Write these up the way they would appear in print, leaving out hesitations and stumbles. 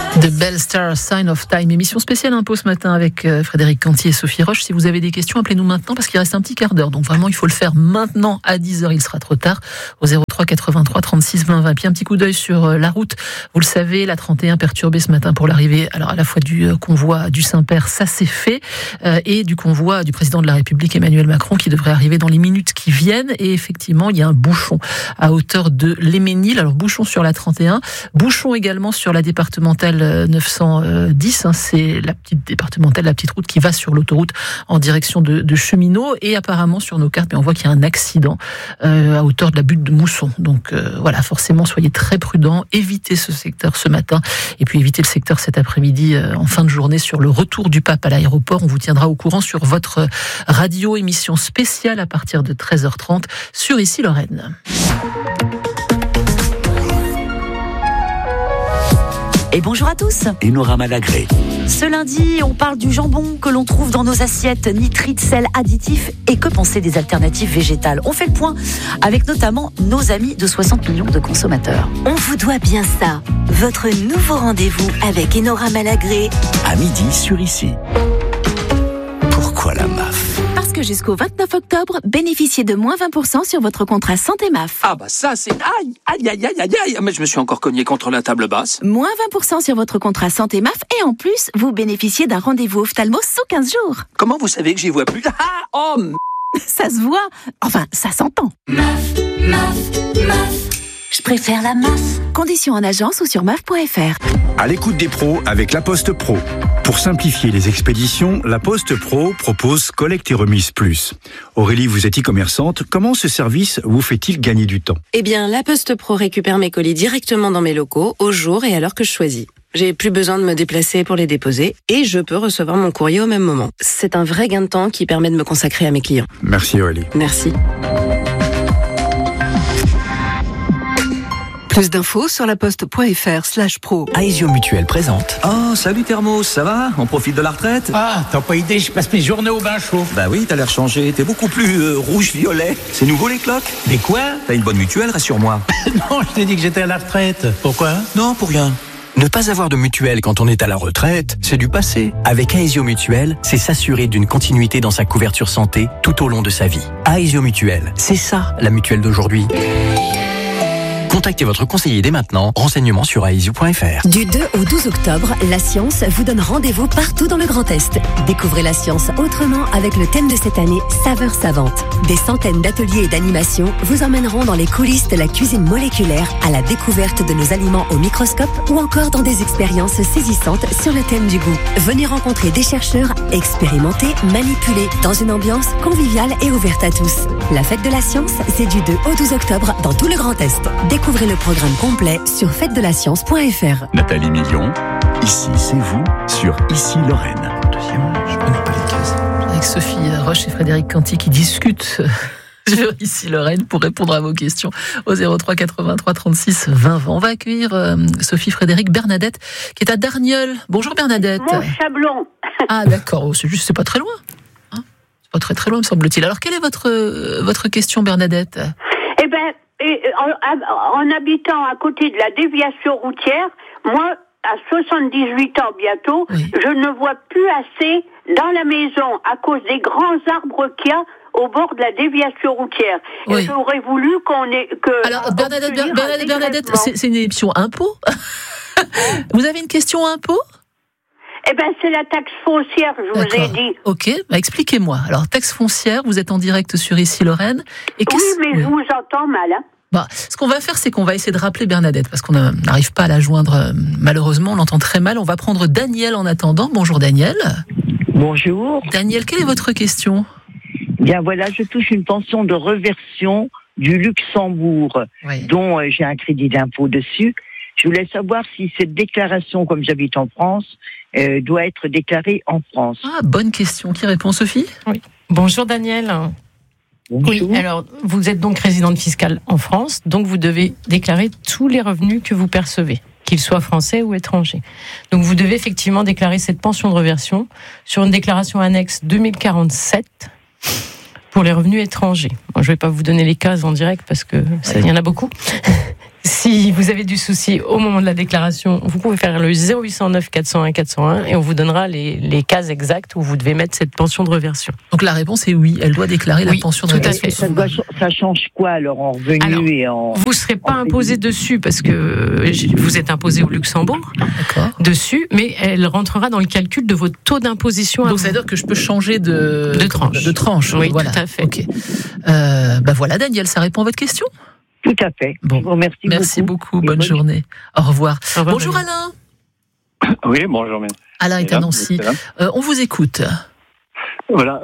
The Bell Star Sign of Time, émission spéciale impôt ce matin avec Frédéric Canty et Sophie Roche. Si vous avez des questions, appelez-nous maintenant parce qu'il reste un petit quart d'heure. Donc vraiment, il faut le faire maintenant à 10h, il sera trop tard. Au 03 83 36 20 20. Puis un petit coup d'œil sur la route. Vous le savez, la 31 perturbée ce matin pour l'arrivée, alors à la fois du convoi du Saint-Père, ça c'est fait, et du convoi du président de la République Emmanuel Macron qui devrait arriver dans les minutes qui viennent. Et effectivement, il y a un bouchon à hauteur de l'Héménil. Alors bouchon sur la 31, bouchon également sur la départementale 910, c'est la petite départementale, la petite route qui va sur l'autoroute en direction de Cheminot. Et apparemment sur nos cartes, on voit qu'il y a un accident à hauteur de la butte de Mousson. Donc voilà, forcément, soyez très prudents, évitez ce secteur ce matin et puis évitez le secteur cet après-midi en fin de journée sur le retour du pape à l'aéroport. On vous tiendra au courant sur votre radio, émission spéciale à partir de 13h30 sur Ici Lorraine. Et bonjour à tous. Enora Malagré. Ce lundi, on parle du jambon que l'on trouve dans nos assiettes, nitrites, sel, additifs. Et que penser des alternatives végétales ? On fait le point avec notamment nos amis de 60 millions de consommateurs. On vous doit bien ça. Votre nouveau rendez-vous avec Enora Malagré. À midi sur Ici. Pourquoi la MAF ? Parce que jusqu'au 29 octobre, bénéficiez de moins 20% sur votre contrat santé MAF. Ah bah ça c'est... Aïe, mais je me suis encore cogné contre la table basse. Moins 20% sur votre contrat santé MAF et en plus, vous bénéficiez d'un rendez-vous ophtalmo sous 15 jours. Comment vous savez que j'y vois plus ? Ça se voit, enfin ça s'entend. MAF. Je préfère la MAF. Conditions en agence ou sur MAF.fr. À l'écoute des pros avec La Poste Pro. Pour simplifier les expéditions, La Poste Pro propose Collecte et Remise Plus. Aurélie, vous êtes e-commerçante. Comment ce service vous fait-il gagner du temps ? Eh bien, La Poste Pro récupère mes colis directement dans mes locaux, au jour et à l'heure que je choisis. J'ai plus besoin de me déplacer pour les déposer et je peux recevoir mon courrier au même moment. C'est un vrai gain de temps qui permet de me consacrer à mes clients. Merci Aurélie. Merci. Plus d'infos sur laposte.fr/pro. Aesio Mutuelle présente. Oh, salut Thermos, ça va ? On profite de la retraite ? Ah, t'as pas idée, je passe mes journées au bain chaud. Bah oui, t'as l'air changé, t'es beaucoup plus rouge-violet. C'est nouveau les cloques ? Mais quoi ? T'as une bonne mutuelle, rassure-moi. Non, je t'ai dit que j'étais à la retraite. Pourquoi ? Non, pour rien. Ne pas avoir de mutuelle quand on est à la retraite, c'est du passé. Avec Aesio Mutuelle, c'est s'assurer d'une continuité dans sa couverture santé tout au long de sa vie. Aesio Mutuelle, c'est ça la mutuelle d'aujourd'hui. Contactez votre conseiller dès maintenant. Renseignements sur aesio.fr. Du 2 au 12 octobre, La Science vous donne rendez-vous partout dans le Grand Est. Découvrez la science autrement avec le thème de cette année, Saveurs savantes. Des centaines d'ateliers et d'animations vous emmèneront dans les coulisses de la cuisine moléculaire, à la découverte de nos aliments au microscope ou encore dans des expériences saisissantes sur le thème du goût. Venez rencontrer des chercheurs, expérimenter, manipuler dans une ambiance conviviale et ouverte à tous. La fête de la science, c'est du 2 au 12 octobre dans tout le Grand Est. Découvrez le programme complet sur fêtedelaScience.fr. Nathalie Million, Ici c'est vous sur Ici Lorraine. Deuxième, je connais pas les cases. Avec Sophie Roche et Frédéric Canty qui discutent sur Ici Lorraine pour répondre à vos questions au 03 83 36 20 20. On va accueillir Sophie Frédéric Bernadette qui est à Darnieul. Bonjour Bernadette. Mon Chablon. Ah d'accord, c'est pas très loin. Hein, c'est pas très loin me semble-t-il. Alors quelle est votre question Bernadette ? Eh ben, en habitant à côté de la déviation routière, moi, à 78 ans bientôt, oui. Je ne vois plus assez dans la maison à cause des grands arbres qu'il y a au bord de la déviation routière. Oui. Et j'aurais voulu Alors, Bernadette, c'est une émission impôt. Vous avez une question impôt ? Eh ben, c'est la taxe foncière, je vous ai dit. Ok, expliquez-moi. Alors, taxe foncière, vous êtes en direct sur Ici Lorraine. Et oui, mais je vous entends mal. Hein. Bah, ce qu'on va faire, c'est qu'on va essayer de rappeler Bernadette, parce qu'on n'arrive pas à la joindre, malheureusement, on l'entend très mal. On va prendre Daniel en attendant. Bonjour Daniel. Bonjour. Daniel, quelle est votre question ? Bien voilà, je touche une pension de reversion du Luxembourg, oui. Dont j'ai un crédit d'impôt dessus. Je voulais savoir si cette déclaration, comme j'habite en France, doit être déclarée en France. Ah, bonne question. Qui répond, Sophie ? Oui. Bonjour Daniel. Bonjour. Oui, alors vous êtes donc résidente fiscale en France, donc vous devez déclarer tous les revenus que vous percevez, qu'ils soient français ou étrangers. Donc vous devez effectivement déclarer cette pension de reversion sur une déclaration annexe 2047 pour les revenus étrangers. Bon, je ne vais pas vous donner les cases en direct parce que il y en a beaucoup. Si vous avez du souci au moment de la déclaration, vous pouvez faire le 0809 401 401 et on vous donnera les cases exactes où vous devez mettre cette pension de réversion. Donc la réponse est oui, elle doit déclarer la pension de réversion. Ça change quoi alors en revenu et en... Vous ne serez pas imposé dessus parce que vous êtes imposé au Luxembourg. D'accord. Dessus, mais elle rentrera dans le calcul de votre taux d'imposition. Donc ça veut dire que je peux changer de tranche. Oui, voilà. Tout à fait. Ok. Voilà, Daniel, ça répond à votre question ? Tout à fait. Bon. Je vous remercie beaucoup. Merci beaucoup. Bonne journée. Au revoir. Bonjour Daniel. Alain. Oui, bonjour. Alain est à Nancy. On vous écoute. Voilà,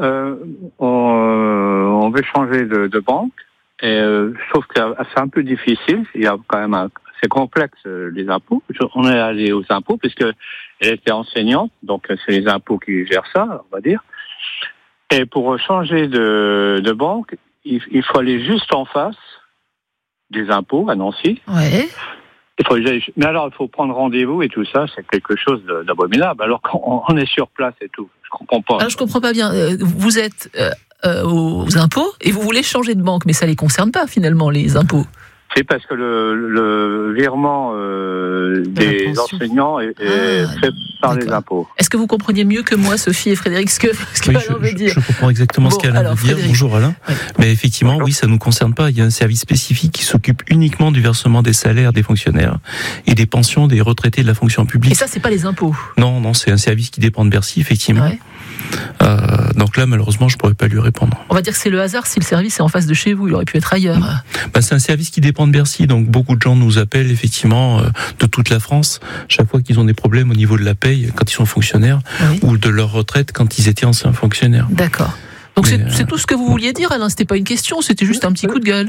on veut changer de banque et je trouve que c'est un peu difficile. Il y a quand même c'est complexe les impôts. On est allé aux impôts puisque elle était enseignante, donc c'est les impôts qui gèrent ça, on va dire. Et pour changer de banque, il faut aller juste en face des impôts à Nancy. Ouais. Mais alors, il faut prendre rendez-vous et tout ça, c'est quelque chose d'abominable. Alors qu'on est sur place et tout, je comprends pas. Alors, je comprends pas bien. Vous êtes aux impôts et vous voulez changer de banque, mais ça les concerne pas finalement les impôts. C'est parce que le virement des enseignants est fait par les impôts. Est-ce que vous compreniez mieux que moi, Sophie et Frédéric, ce que Alain veut dire ? Je comprends exactement ce qu'Alain veut dire. Bonjour Alain. Oui. Mais effectivement, oui, ça ne nous concerne pas. Il y a un service spécifique qui s'occupe uniquement du versement des salaires des fonctionnaires et des pensions des retraités de la fonction publique. Et ça, c'est pas les impôts ? Non, c'est un service qui dépend de Bercy, effectivement. Ouais. Donc là, malheureusement, je pourrais pas lui répondre. On va dire que c'est le hasard si le service est en face de chez vous. Il aurait pu être ailleurs. C'est un service qui dépend de Bercy, donc beaucoup de gens nous appellent effectivement de toute la France chaque fois qu'ils ont des problèmes au niveau de la paye quand ils sont fonctionnaires ou de leur retraite quand ils étaient anciens fonctionnaires. D'accord. Donc c'est tout ce que vous vouliez dire, Alain. C'était pas une question, c'était juste un petit coup de gueule.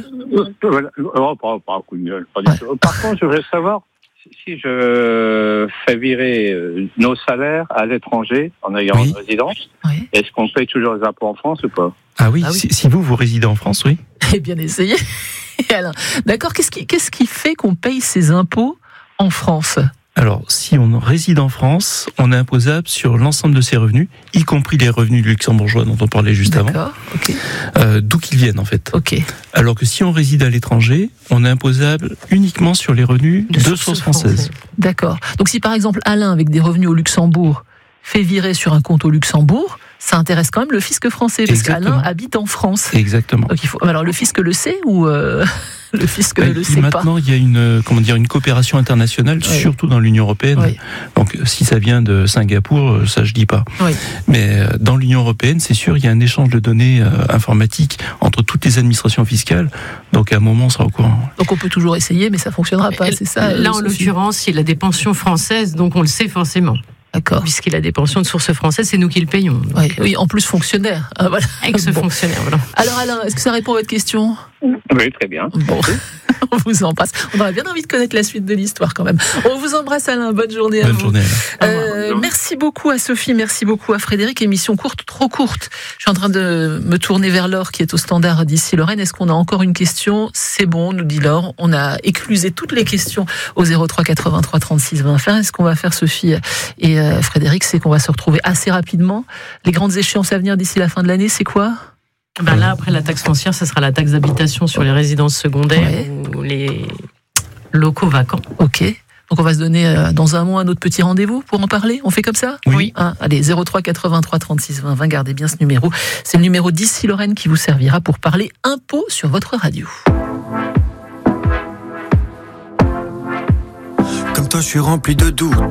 Pas un coup de gueule. Pas du tout. Par contre, je voudrais savoir si je fais virer nos salaires à l'étranger en ayant une résidence, est-ce qu'on paye toujours les impôts en France ou pas ? Ah oui, si vous résidez en France, oui. Eh bien essayé. Alain. D'accord, qu'est-ce qui fait qu'on paye ces impôts en France ? Alors, si on réside en France, on est imposable sur l'ensemble de ses revenus, y compris les revenus luxembourgeois dont on parlait juste avant. D'accord, ok. D'où qu'ils viennent, en fait. Ok. Alors que si on réside à l'étranger, on est imposable uniquement sur les revenus de source française. D'accord. Donc si par exemple Alain, avec des revenus au Luxembourg, fait virer sur un compte au Luxembourg, ça intéresse quand même le fisc français, parce qu'Alain habite en France. Exactement. Donc alors le fisc le sait ou le fisc ne le sait pas ? Maintenant, il y a une coopération internationale, surtout dans l'Union européenne. Oui. Donc si ça vient de Singapour, ça je dis pas. Oui. Mais dans l'Union européenne, c'est sûr, il y a un échange de données informatiques entre toutes les administrations fiscales. Donc à un moment, on sera au courant. Donc on peut toujours essayer, mais ça fonctionnera pas, c'est ça ? Là, en l'occurrence, il a des pensions françaises, donc on le sait forcément. D'accord. Puisqu'il a des pensions de source française, c'est nous qui le payons. Oui, en plus fonctionnaire. Voilà. Ex-fonctionnaire, voilà. Alors Alain, est-ce que ça répond à votre question ? Oui, très bien. Bon, on vous embrasse. On aurait bien envie de connaître la suite de l'histoire quand même. On vous embrasse Alain, bonne journée à vous. Bonne journée. Merci beaucoup à Sophie, merci beaucoup à Frédéric. Émission courte, trop courte. Je suis en train de me tourner vers Laure qui est au standard d'ici Lorraine. Est-ce qu'on a encore une question ? C'est bon, nous dit Laure. On a éclusé toutes les questions au 03 83 36 20 20. Est-ce qu'on va faire, Sophie et Frédéric, c'est qu'on va se retrouver assez rapidement. Les grandes échéances à venir d'ici la fin de l'année, c'est quoi ? Là, après la taxe foncière, ça sera la taxe d'habitation sur les résidences secondaires ou les locaux vacants. Ok. Donc on va se donner dans un mois un autre petit rendez-vous pour en parler. On fait comme ça ? Oui. Allez, 03 83 36 20 20, gardez bien ce numéro. C'est le numéro d'ici Lorraine qui vous servira pour parler impôts sur votre radio. Comme toi, je suis rempli de doutes.